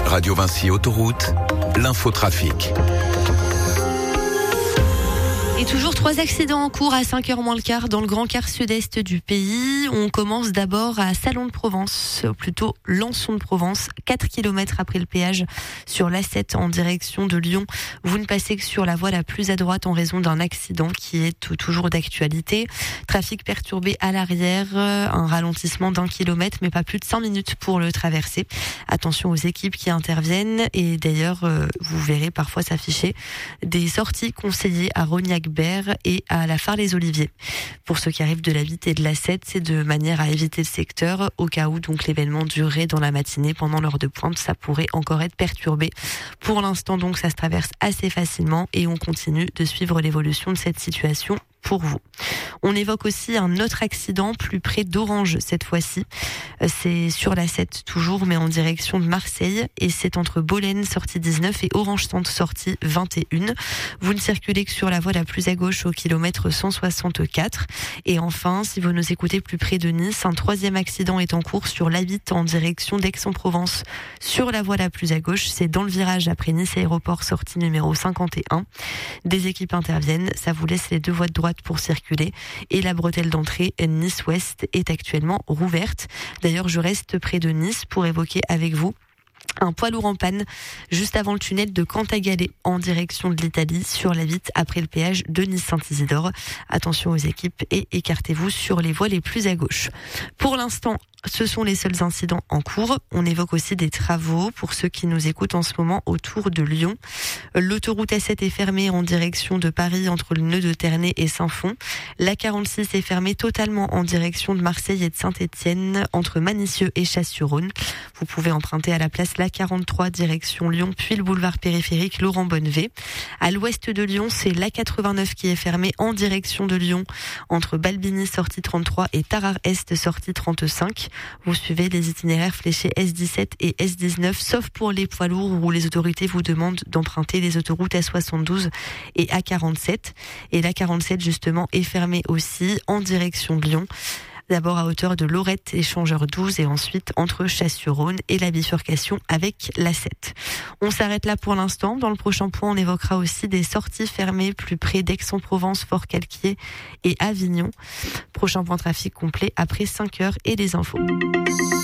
Radio Vinci Autoroute, l'infotrafic. Et toujours 3 accidents en cours à 5h moins le quart dans le grand quart sud-est du pays. On commence d'abord à Salon de Provence, ou plutôt Lançon de Provence, 4 km après le péage sur l'A7 en direction de Lyon. Vous ne passez que sur la voie la plus à droite en raison d'un accident qui est toujours d'actualité. Trafic perturbé à l'arrière, un ralentissement d'1 kilomètre, mais pas plus de 5 minutes pour le traverser. Attention aux équipes qui interviennent et d'ailleurs, vous verrez parfois s'afficher des sorties conseillées à Rognac et à la Phare-les-Oliviers. Pour ceux qui arrivent de la 8 et de la 7, c'est de manière à éviter le secteur au cas où donc l'événement durerait dans la matinée pendant l'heure de pointe, ça pourrait encore être perturbé. Pour l'instant donc ça se traverse assez facilement et on continue de suivre l'évolution de cette situation pour vous. On évoque aussi un autre accident plus près d'Orange cette fois-ci. C'est sur la 7 toujours, mais en direction de Marseille. Et c'est entre Bolène, sortie 19, et Orange Centre, sortie 21. Vous ne circulez que sur la voie la plus à gauche au kilomètre 164. Et enfin, si vous nous écoutez plus près de Nice, un 3e accident est en cours sur l'A8 en direction d'Aix-en-Provence. Sur la voie la plus à gauche, c'est dans le virage après Nice Aéroport, sortie numéro 51. Des équipes interviennent, ça vous laisse les 2 voies de droite pour circuler et la bretelle d'entrée Nice-Ouest est actuellement rouverte. D'ailleurs, je reste près de Nice pour évoquer avec vous un poids lourd en panne juste avant le tunnel de Cantagallet en direction de l'Italie sur la 8 après le péage de Nice-Saint-Isidore. Attention aux équipes et écartez-vous sur les voies les plus à gauche. Pour l'instant, ce sont les seuls incidents en cours. On évoque aussi des travaux pour ceux qui nous écoutent en ce moment autour de Lyon. L'autoroute A7 est fermée en direction de Paris entre le nœud de Ternay et Saint-Fond. La 46 est fermée totalement en direction de Marseille et de Saint-Étienne entre Manicieux et Chasse-sur-Rhône. Vous pouvez emprunter à la place la 43 direction Lyon puis le boulevard périphérique Laurent Bonnevet. À l'ouest de Lyon, c'est la 89 qui est fermée en direction de Lyon entre Balbini sortie 33 et Tarare Est sortie 35. Vous suivez les itinéraires fléchés S17 et S19, sauf pour les poids lourds où les autorités vous demandent d'emprunter les autoroutes A72 et A47. Et la 47 justement est fermée aussi en direction de Lyon. D'abord à hauteur de Lorette, échangeur 12 et ensuite entre Chasse-sur-Rhône et la bifurcation avec la 7. On s'arrête là pour l'instant. Dans le prochain point, on évoquera aussi des sorties fermées plus près d'Aix-en-Provence, Fort-Calquier et Avignon. Prochain point trafic complet après 5 heures et les infos.